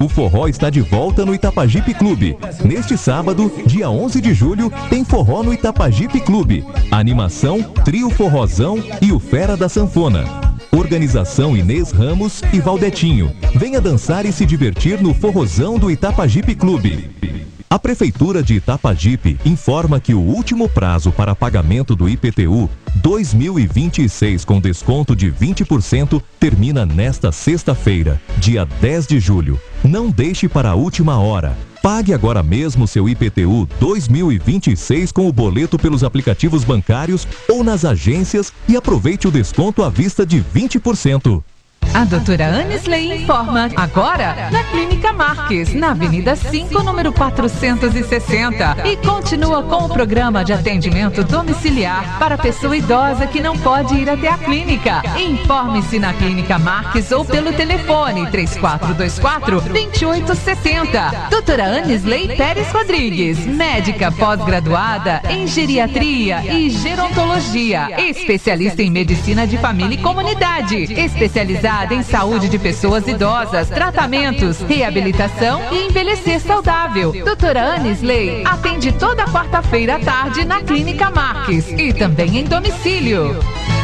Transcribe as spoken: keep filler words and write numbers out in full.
O forró está de volta no Itapajipe Clube. Neste sábado, dia onze de julho, tem forró no Itapajipe Clube. Animação, Trio Forrozão e o Fera da Sanfona. Organização Inês Ramos e Valdetinho. Venha dançar e se divertir no Forrozão do Itapajipe Clube. A Prefeitura de Itapajipe informa que o último prazo para pagamento do I P T U dois mil e vinte e seis com desconto de vinte por cento termina nesta sexta-feira, dia dez de julho. Não deixe para a última hora. Pague agora mesmo seu I P T U dois mil e vinte e seis com o boleto pelos aplicativos bancários ou nas agências e aproveite o desconto à vista de vinte por cento. A doutora Anisley informa agora na Clínica Marques, na Avenida cinco, número quatrocentos e sessenta. E continua com o programa de atendimento domiciliar para pessoa idosa que não pode ir até a clínica. Informe-se na Clínica Marques ou pelo telefone três quatro dois quatro, dois oito seis zero. Doutora Anisley Pérez Rodrigues, médica pós-graduada em geriatria e gerontologia, especialista em medicina de família e comunidade, especializada em saúde de pessoas idosas, tratamentos, reabilitação e envelhecer saudável. Doutora Anisley atende toda quarta-feira à tarde na Clínica Marques e também em domicílio.